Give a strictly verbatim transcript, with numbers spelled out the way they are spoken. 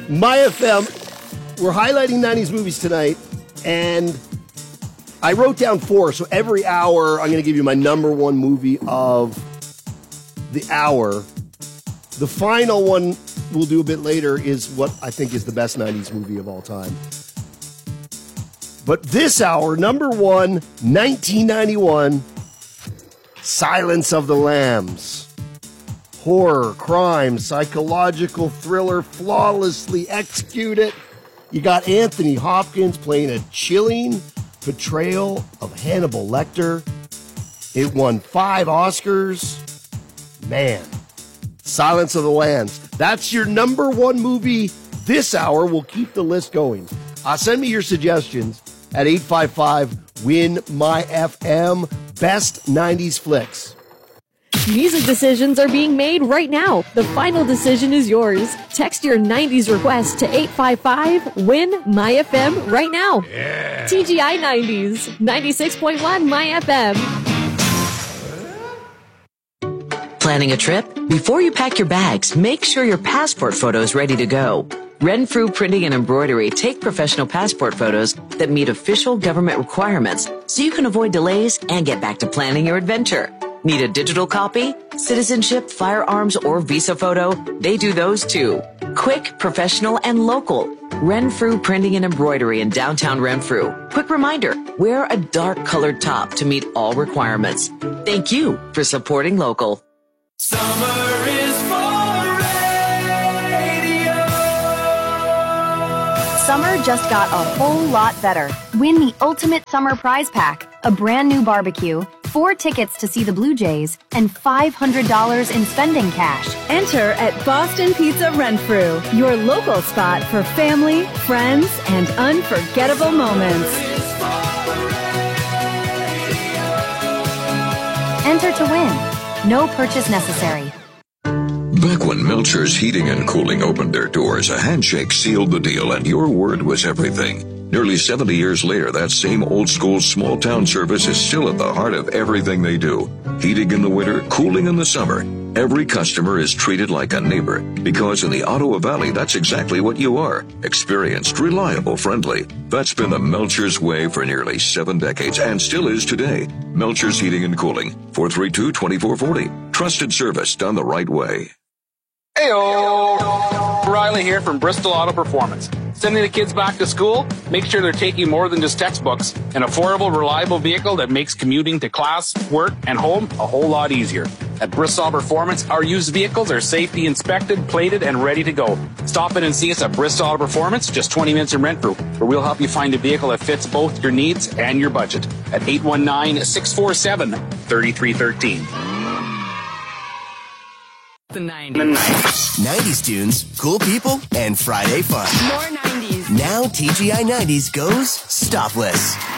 My F M, we're highlighting nineties movies tonight, and I wrote down four, so every hour I'm going to give you my number one movie of the hour. The final one we'll do a bit later is what I think is the best nineties movie of all time. But this hour, number one, nineteen ninety-one, Silence of the Lambs. Horror, crime, psychological thriller, flawlessly executed. You got Anthony Hopkins playing a chilling portrayal of Hannibal Lecter. It won five Oscars. Man, Silence of the Lambs. That's your number one movie this hour. We'll keep the list going. Uh, send me your suggestions at eight five five, W I N, M Y F M, Best nineties Flicks. Music decisions are being made right now. The final decision is yours. Text your nineties request to eight five five, W I N, M Y F M right now. Yeah. T G I nineties, ninety-six point one M Y F M. Planning a trip? Before you pack your bags, make sure your passport photo is ready to go. Renfrew Printing and Embroidery take professional passport photos that meet official government requirements so you can avoid delays and get back to planning your adventure. Need a digital copy? Citizenship, firearms, or visa photo? They do those too. Quick, professional, and local. Renfrew Printing and Embroidery in downtown Renfrew. Quick reminder, wear a dark colored top to meet all requirements. Thank you for supporting local. Summer is for radio. Summer just got a whole lot better. Win the ultimate summer prize pack, a brand new barbecue, four tickets to see the Blue Jays, and five hundred dollars in spending cash. Enter at Boston Pizza Renfrew, your local spot for family, friends, and unforgettable moments. Enter to win. No purchase necessary. Back when Melcher's Heating and Cooling opened their doors, a handshake sealed the deal, and your word was everything. Nearly seventy years later, that same old-school small-town service is still at the heart of everything they do. Heating in the winter, cooling in the summer. Every customer is treated like a neighbor, because in the Ottawa Valley, that's exactly what you are. Experienced, reliable, friendly. That's been the Melcher's way for nearly seven decades, and still is today. Melcher's Heating and Cooling, four three two, two four four zero. Trusted service done the right way. Heyo! Riley here from Bristol Auto Performance. Sending the kids back to school? Make sure they're taking more than just textbooks. An affordable, reliable vehicle that makes commuting to class, work, and home a whole lot easier. At Bristol Auto Performance, our used vehicles are safety inspected, plated, and ready to go. Stop in and see us at Bristol Auto Performance, just twenty minutes in Renfrew, where we'll help you find a vehicle that fits both your needs and your budget. At eight one nine, six four seven, three three one three. The nineties. nineties tunes, cool people, and Friday fun. More nineties. Now T G I nineties goes Stopless.